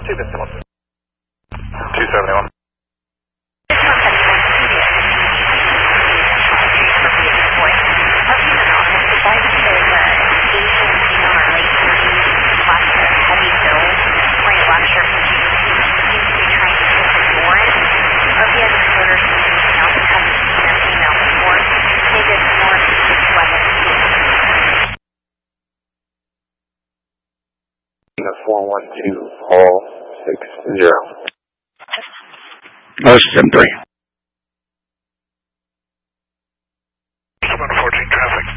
271. The 412, Paul 60. Ocean 3. 714 traffic.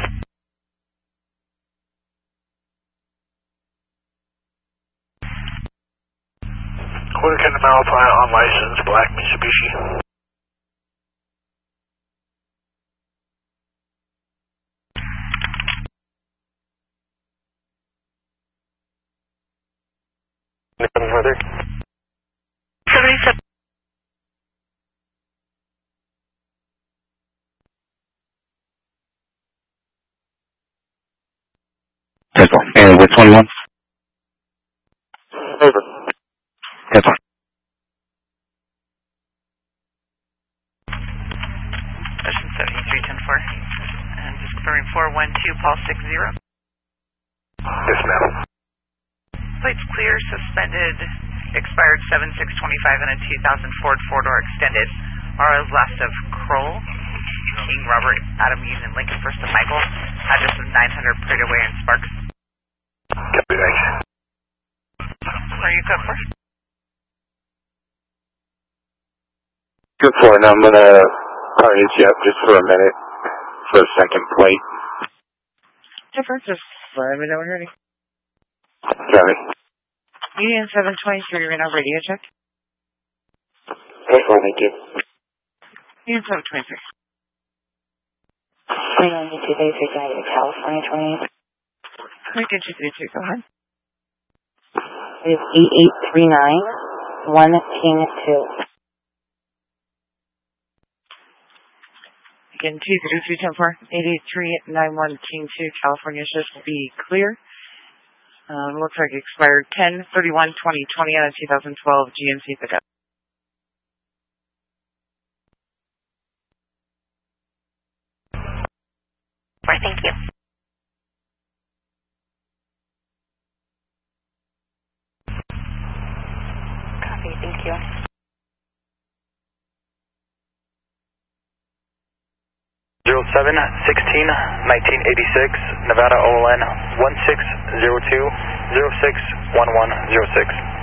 Quarter Canada Malapaya on license, black Mitsubishi. Nothing further? 77. That's all. And with 21? Over. That's all. Ocean 7310-4. And just confirming 412, Paul 60. Yes, ma'am. Plates clear, suspended, expired 7625 in a 2000 Ford four-door extended. RO's last of Kroll, King, Robert, Adam, Union, Lincoln, First of Michael. Address is 900 Parade Way in Sparks. Copy, thanks. Where are you code for? Good for it. Now I'm going to hurry you up just for a minute for a second plate. Difference is let me know when you're ready. Copy. Union 723, right now, radio check. Good for it, thank you. Union 723. 392 United California 28. Where did you do? Go ahead. It is 8839, 1 King 2. Again, 20310-4, 8391 King 2, California shows will be clear. Looks like expired 10/31/2020 on a 2012 GMC pickup. Thank you. Copy, thank you. 07-16-1986, Nevada OLN 1602-061106.